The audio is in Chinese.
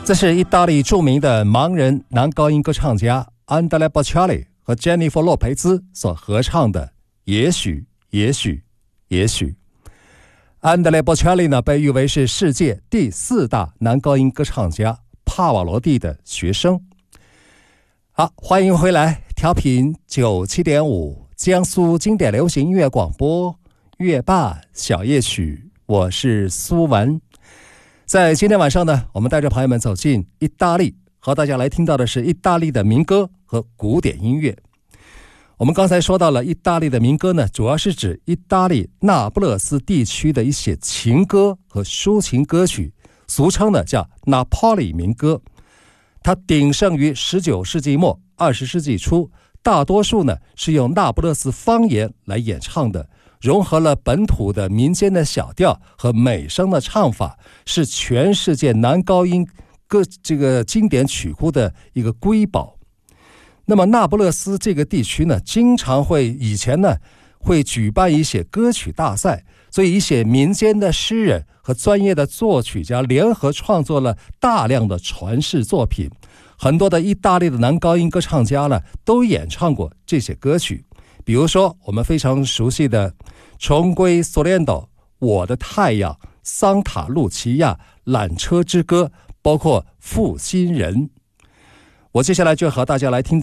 这是意大利著名的盲人男高音歌唱家安德烈·波切利和珍妮弗·洛佩兹所合唱的《也许也许也许》。安德烈·波切利呢，被誉为是世界第4大男高音歌唱家帕瓦罗蒂的学生。好，欢迎回来，调频97.5江苏经典流行音乐广播乐霸小夜曲，我是苏文。在今天晚上呢，我们带着朋友们走进意大利，和大家来听到的是意大利的民歌和古典音乐。我们刚才说到了意大利的民歌呢，主要是指意大利那不勒斯地区的一些情歌和抒情歌曲，俗称呢叫拿坡里民歌。它鼎盛于19世纪末20世纪初，大多数呢是用那不勒斯方言来演唱的，融合了本土的民间的小调和美声的唱法，是全世界男高音这个经典曲库的一个瑰宝。那么那不勒斯这个地区呢，经常以前呢会举办一些歌曲大赛，所以一些民间的诗人和专业的作曲家联合创作了大量的传世作品。很多的意大利的男高音歌唱家呢都演唱过这些歌曲，比如说我们非常熟悉的重归索连岛、我的太阳、桑塔露琪亚、缆车之歌，包括负心人。我接下来就和大家来听到